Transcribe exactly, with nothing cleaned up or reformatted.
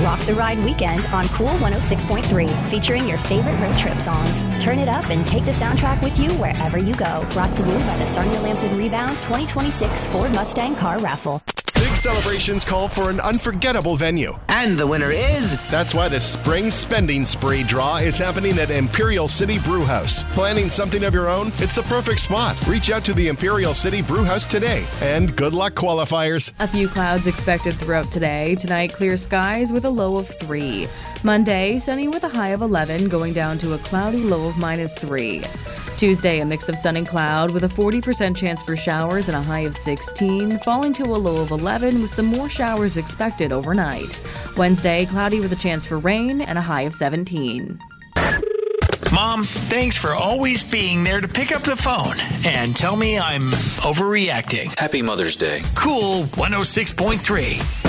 Rock the Ride Weekend on Cool one oh six point three, featuring your favorite road trip songs. Turn it up and take the soundtrack with you wherever you go. Brought to you by the Sarnia Lambton Rebound twenty twenty-six Ford Mustang Car Raffle. Big celebrations call for an unforgettable venue. And the winner is... That's why the Spring Spending Spree Draw is happening at Imperial City Brewhouse. Planning something of your own? It's the perfect spot. Reach out to the Imperial City Brewhouse today. And good luck, qualifiers. A few clouds expected throughout today. Tonight, clear skies with a low of three. Monday, sunny with a high of eleven, going down to a cloudy low of minus three. Tuesday, a mix of sun and cloud with a forty percent chance for showers and a high of sixteen, falling to a low of eleven with some more showers expected overnight. Wednesday, cloudy with a chance for rain and a high of seventeen. Mom, thanks for always being there to pick up the phone and tell me I'm overreacting. Happy Mother's Day. Cool one oh six point three.